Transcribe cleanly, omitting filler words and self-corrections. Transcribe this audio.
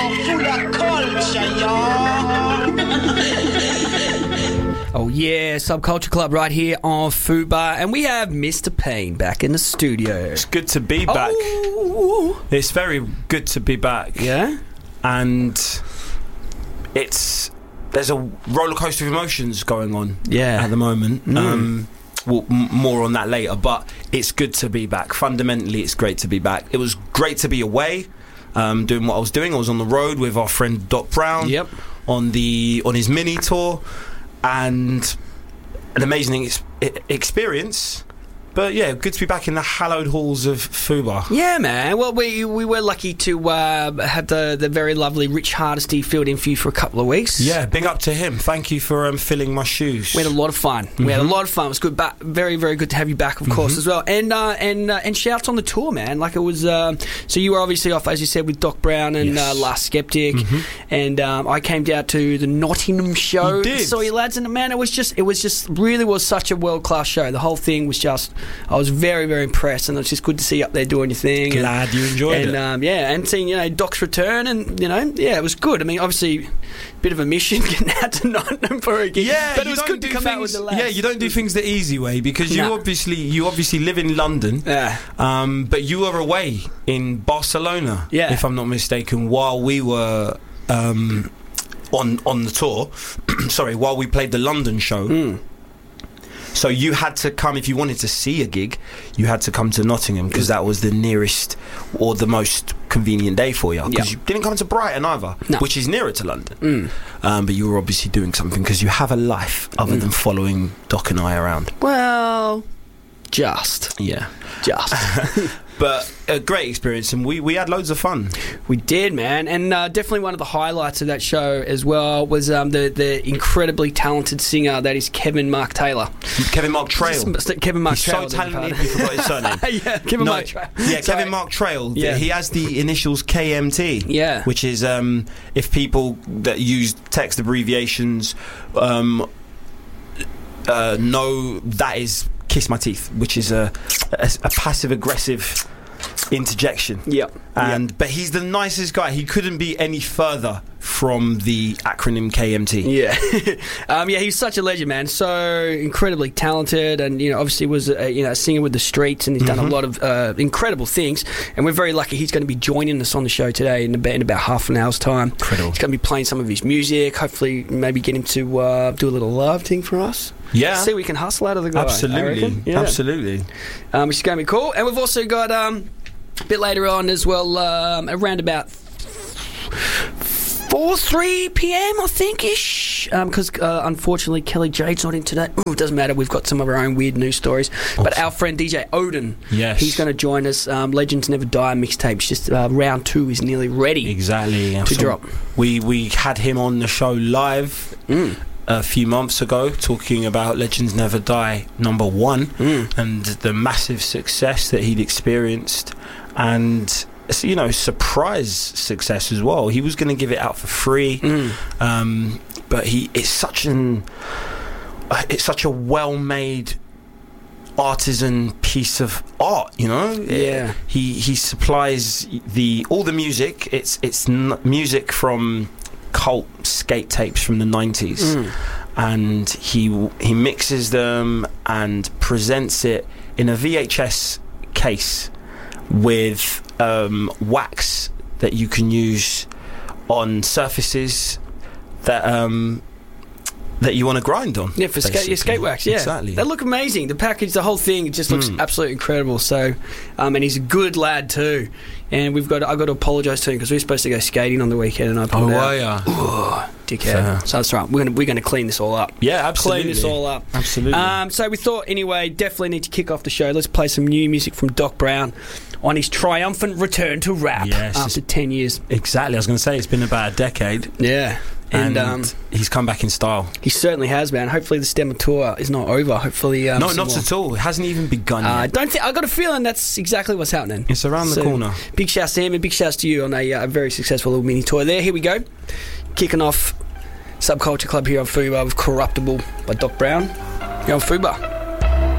full of culture, y'all. Oh yeah, Subculture Club right here on Fubar, and we have Mr. Payne back in the studio. It's good to be back. Oh. It's very good to be back. Yeah? And there's a roller coaster of emotions going on at the moment. More on that later, but it's good to be back. Fundamentally, it's great to be back. It was great to be away, doing what I was doing. I was on the road with our friend Doc Brown on his mini tour, and an amazing experience. But yeah, good to be back in the hallowed halls of Fubar. Yeah, man. Well, we were lucky to have the very lovely Rich Hardesty filled in for you for a couple of weeks. Yeah, big up to him. Thank you for filling my shoes. We had a lot of fun. We had a lot of fun. It was good, but very, very good to have you back, of course, as well. And shouts on the tour, man. Like it was. So you were obviously off, as you said, with Doc Brown and Last Skeptic, and I came down to the Nottingham show. You did. Saw you lads, and man, it was just really was such a world class show. The whole thing was just. I was very, very impressed, and it's just good to see you up there doing your thing. Glad you enjoyed it. And seeing Doc's return, and it was good. I mean, obviously, a bit of a mission getting out to Nottingham for a gig. Yeah, but it was good to come out with the lads. Yeah, you don't do things the easy way because you obviously live in London. Yeah. But you were away in Barcelona, if I'm not mistaken, while we were on the tour. Sorry, while we played the London show. So you had to come, if you wanted to see a gig, you had to come to Nottingham because that was the nearest or the most convenient day for you. Because you didn't come to Brighton either, which is nearer to London. But you were obviously doing something because you have a life other than following Doc and I around. Well, just. But a great experience, and we had loads of fun. We did, man, and definitely one of the highlights of that show as well was the incredibly talented singer that is Kevin Mark Taylor. Kevin Mark Trail. Kevin Mark Trail. He's so talented, you forgot his surname. Kevin Mark Trail. Yeah, Kevin Mark Trail. Yeah. He has the initials KMT. Yeah. Which is, if people that use text abbreviations know, that is Kiss My Teeth, which is a passive-aggressive interjection. But he's the nicest guy. He couldn't be any further from the acronym KMT. He's such a legend, man. So incredibly talented, and obviously was a singer with the Streets, and he's done a lot of incredible things. And we're very lucky he's going to be joining us on the show today in about half an hour's time. Incredible. He's going to be playing some of his music. Hopefully, maybe get him to do a little love thing for us. Yeah, see, we can hustle out of the guy. Absolutely. Which is going to be cool. And we've also got a bit later on as well, around about 3 p.m. I think ish, because unfortunately Kelly Jade's not in today. It doesn't matter. We've got some of our own weird news stories. Awesome. But our friend DJ Odin, he's going to join us. Legends Never Die mixtapes. Just round 2 is nearly ready. Exactly to drop. We had him on the show live. A few months ago, talking about Legends Never Die #1 and the massive success that he'd experienced, and surprise success as well. He was going to give it out for free, but it's such a well-made artisan piece of art, He supplies all the music. It's music from cult skate tapes from the 90s, and he mixes them and presents it in a VHS case with wax that you can use on surfaces that you want to grind on. Yeah, for your skate wax. Yeah, exactly. They look amazing. The package, the whole thing, it just looks absolutely incredible. So, and he's a good lad too. And I've got to apologise to him because we were supposed to go skating on the weekend, and I pulled out. Oh, yeah. Dickhead. Fair. So that's right. We're going to clean this all up. Yeah, absolutely. Clean this all up. Absolutely. So we thought, anyway, definitely need to kick off the show. Let's play some new music from Doc Brown on his triumphant return to rap after 10 years. Exactly. I was going to say it's been about a decade. Yeah. And he's come back in style. He certainly has, man. Hopefully the STEM tour is not over. Hopefully, not at all. It hasn't even begun yet. I got a feeling that's exactly what's happening. It's around the corner. Big shouts to him and big shouts to you on a very successful little mini tour there. Here we go, kicking off Subculture Club here on Fubar with Corruptible by Doc Brown. You're on Fubar.